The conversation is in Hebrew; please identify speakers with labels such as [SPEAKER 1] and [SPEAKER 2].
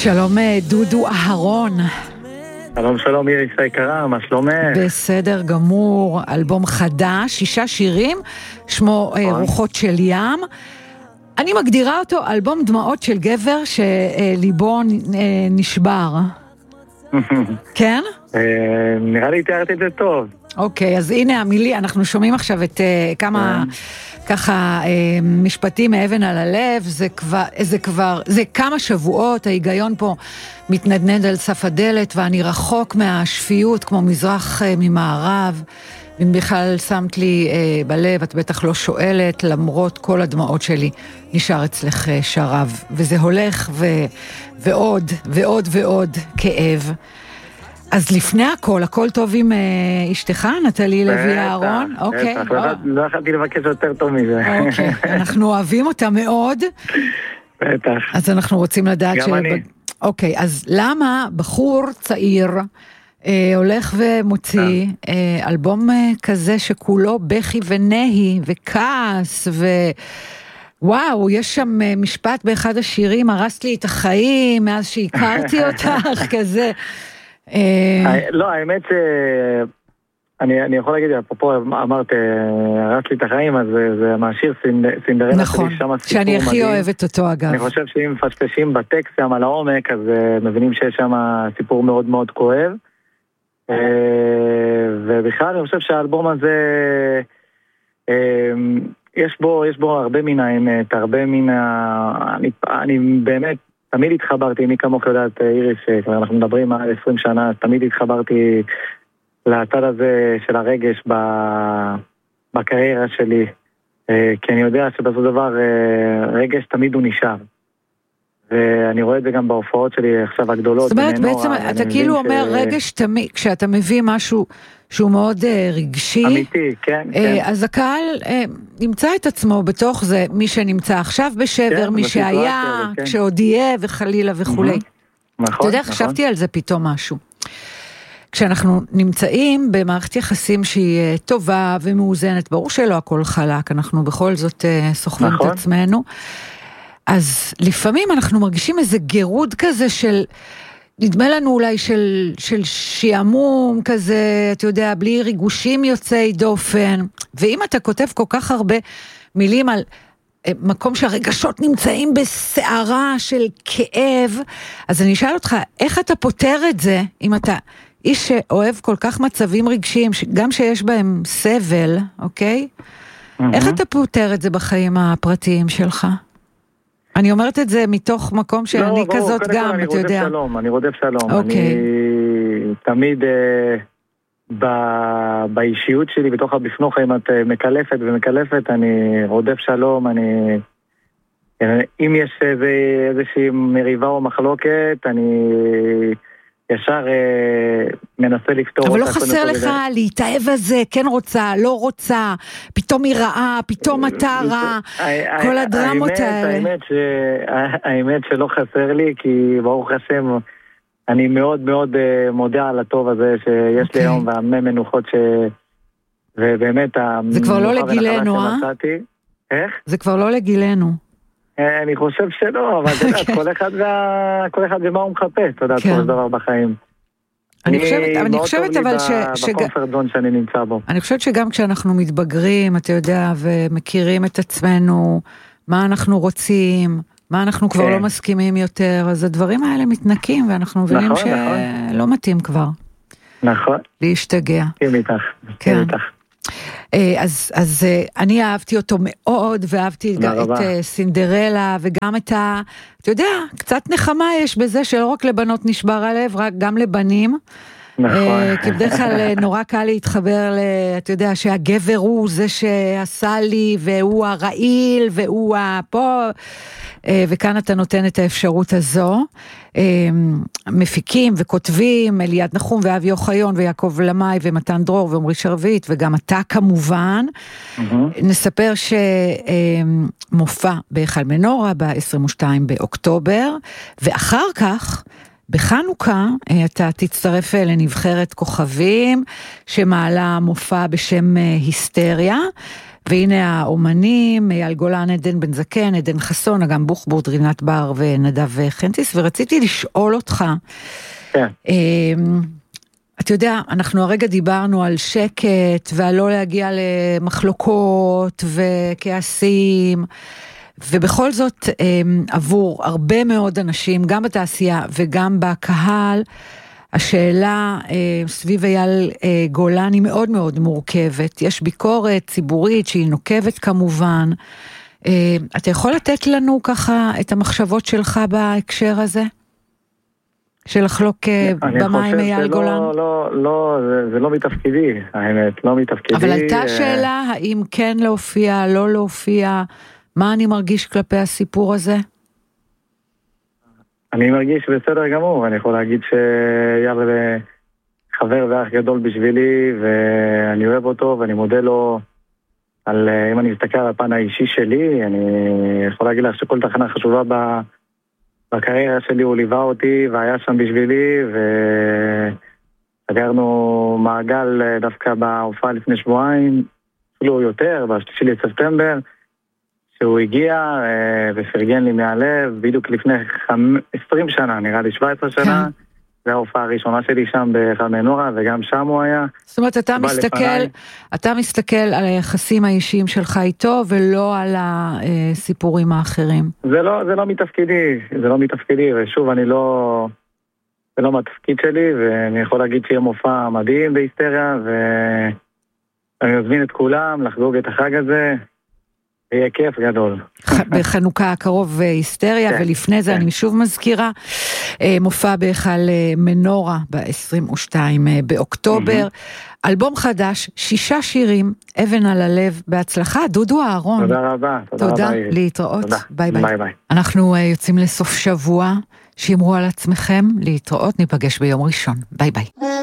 [SPEAKER 1] שלום דודו אהרון.
[SPEAKER 2] שלום שלום איריס היקרה, מה שלומך?
[SPEAKER 1] בסדר גמור, אלבום חדש, 6 שירים, שמו רוחות של ים. אני מגדירה אותו אלבום דמעות של גבר שליבו נשבר. כן?
[SPEAKER 2] נראה לי תיארתי את זה טוב.
[SPEAKER 1] אוקיי, אז הנה המילי, אנחנו שומעים עכשיו את כמה ככה משפטים מאבן על הלב. זה כמה שבועות, ההיגיון פה מתנדנד על סף הדלת, ואני רחוק מהשפיות כמו מזרח ממערב. אם בכלל שמת לי בלב, את בטח לא שואלת, למרות כל הדמעות שלי נשאר אצלך שרב, וזה הולך ועוד ועוד ועוד כאב. אז לפני הכל טוב עם אשתך, נטלי לוי אהרון? אוקיי.
[SPEAKER 2] לא יכולתי לבקש יותר טוב מזה.
[SPEAKER 1] אוקיי, אנחנו אוהבים אותה מאוד.
[SPEAKER 2] בטח.
[SPEAKER 1] אז אנחנו רוצים לדעת
[SPEAKER 2] גם אני.
[SPEAKER 1] אוקיי, אז למה בחור צעיר הולך ומוציא אלבום כזה שכולו בכי ונהי וכעס וואו, יש שם משפט באחד השירים, הרסת לי את החיים מאז שהכרתי אותך, כזה.
[SPEAKER 2] לא, האמת אני יכול להגיד, אפרופו אמרת, הרסת לי את החיים, אז זה מהשיר סינדרלה.
[SPEAKER 1] נכון, שאני הכי אוהבת אותו אגב.
[SPEAKER 2] אני חושב שאם מפשפשים בטקסט שם על העומק, אז מבינים שיש שם סיפור מאוד מאוד כואב. ובכלל אני חושב שהאלבום הזה יש בו הרבה מן האמת, הרבה מן אני באמת תמיד התחברתי, מי כמוך יודעת איריס, כבר אנחנו מדברים על 20 שנה, תמיד התחברתי לצד הזה של הרגש בקריירה שלי, כי אני יודע שבסופו דבר רגש תמיד הוא נשאר. ואני רואה את זה גם בהופעות שלי עכשיו הגדולות.
[SPEAKER 1] זאת אומרת, בעצם אתה כאילו אומר רגש תמיד, כשאתה מביא משהו שהוא מאוד רגשי,
[SPEAKER 2] אמיתי, כן.
[SPEAKER 1] אז הקהל נמצא את עצמו בתוך זה, מי שנמצא עכשיו בשבר, מי שהיה, כשעוד יהיה וחלילה וכולי. אתה יודע, חשבתי על זה פתאום משהו. כשאנחנו נמצאים במערכת יחסים שהיא טובה ומאוזנת, ברור שלא הכל חלק, אנחנו בכל זאת סוחבים את עצמנו, אז לפעמים אנחנו מרגישים איזה גירוד כזה של, נדמה לנו אולי של שיעמום כזה, אתה יודע, בלי ריגושים יוצאי דופן, ואם אתה כותב כל כך הרבה מילים על מקום שהרגשות נמצאים בסערה של כאב, אז אני אשאל אותך, איך אתה פותר את זה, אם אתה איש שאוהב כל כך מצבים רגשיים, גם שיש בהם סבל, אוקיי? איך אתה פותר את זה בחיים הפרטיים שלך? אני אומרת את זה מתוך מקום שאני כזאת גם, אתה יודע.
[SPEAKER 2] אני רודף שלום.
[SPEAKER 1] אוקיי.
[SPEAKER 2] אני תמיד באישיות שלי, בתוך הבפנוך, אם את מקלפת ומקלפת, אני רודף שלום, אם יש איזושהי מריבה או מחלוקת, אני ישר מנסה לפתור.
[SPEAKER 1] אבל לא חסר לך להתאהב הזה, כן רוצה, לא רוצה, פתאום היא רעה, פתאום אתה רע, כל הדרמות האלה.
[SPEAKER 2] האמת שלא חסר לי, כי ברוך השם, אני מאוד מאוד מודה על הטוב הזה שיש לי היום, והמי מנוחות ובאמת
[SPEAKER 1] זה כבר לא לגילנו,
[SPEAKER 2] איך?
[SPEAKER 1] זה כבר לא לגילנו.
[SPEAKER 2] אני חושב שלא, אבל אתה יודע, כל אחד ומה הוא מחפש, אתה יודע, כל דבר בחיים.
[SPEAKER 1] אני חושבת אבל
[SPEAKER 2] בקומפרט-זון שאני נמצא בו.
[SPEAKER 1] אני חושבת שגם כשאנחנו מתבגרים, אתה יודע, ומכירים את עצמנו, מה אנחנו רוצים, מה אנחנו כבר לא מסכימים יותר, אז הדברים האלה מתנקים, ואנחנו מבינים שלא מתאים כבר.
[SPEAKER 2] נכון.
[SPEAKER 1] להשתגע.
[SPEAKER 2] כן, איתך.
[SPEAKER 1] אז אני אהבתי אותו מאוד, ואהבתי גם את סינדרלה, וגם את אתה יודע, קצת נחמה יש בזה שלא רק לבנות נשבר הלב, רק גם לבנים.
[SPEAKER 2] נכון.
[SPEAKER 1] כי בדרך כלל נורא קל להתחבר, אתה יודע, שהגבר הוא זה שעשה לי, והוא הרעיל, והוא פה, וכאן אתה נותן את האפשרות הזו. מפיקים וכותבים, אליעד נחום ואבי אוחיון ויעקב למאי ומתן דרור ועמרי שרביט, וגם אתה כמובן. נספר שמופע בהיכל מנורה ב-22 באוקטובר, ואחר כך בחנוכה אתה תצטרף לנבחרת כוכבים שמעלה מופע בשם היסטריה, והנה האומנים, אייל גולן, עדן בן זקן, עדן חסון, אגם בוחבוט, רינת בר ונדב חנציס, ורציתי לשאול אותך, אתה יודע, אנחנו הרגע דיברנו על שקט, ועל לא להגיע למחלוקות וכעסים, ובכל זאת עבור הרבה מאוד אנשים, גם בתעשייה וגם בקהל, השאלה סביב אייל גולן היא מאוד מאוד מורכבת. יש ביקורת ציבורית שהיא נוקבת כמובן. אתה יכול לתת לנו ככה את המחשבות שלך בהקשר הזה? של לחלוק במה עם אייל גולן?
[SPEAKER 2] לא, זה לא מתפקידי, האמת, לא מתפקידי.
[SPEAKER 1] אבל הייתה שאלה, האם כן להופיע, לא להופיע, מה אני מרגיש כלפי הסיפור הזה?
[SPEAKER 2] אני מרגיש בסדר גמור, ואני יכול להגיד שאייל חבר ואח גדול בשבילי, ואני אוהב אותו, ואני מודה לו על, אם אני מסתכל על הפן האישי שלי, אני יכול להגיד לך שכל תחנה חשובה בקריירה שלי, הוא ליווה אותי, והיה שם בשבילי, וסגרנו מעגל דווקא בהופעה לפני שבועיים, אפילו יותר, ב3 לספטמבר, שהוא הגיע ופרגן לי מהלב, בדיוק לפני 20 שנה, נראה לי 17 שנה, זה ההופעה הראשונה שלי שם באחד מנורה, וגם שם הוא היה.
[SPEAKER 1] זאת אומרת, אתה מסתכל על היחסים האישיים שלך איתו, ולא על הסיפורים האחרים.
[SPEAKER 2] זה לא מתפקידי, ושוב, זה לא מהתפקיד שלי, ואני יכול להגיד שיהיה מופע מדהים בהיסטריה, ואני מזמין את כולם לחגוג את החג הזה, יהיה כיף גדול.
[SPEAKER 1] בחנוכה הקרוב היסטריה, ולפני זה אני שוב מזכירה, מופע בהיכל מנורה ב-22 באוקטובר, אלבום חדש, 6 שירים, אבן על הלב, בהצלחה, דודו אהרון.
[SPEAKER 2] תודה רבה.
[SPEAKER 1] תודה, להתראות, ביי ביי. אנחנו יוצאים לסוף שבוע, שימרו על עצמכם, להתראות, ניפגש ביום ראשון, ביי ביי.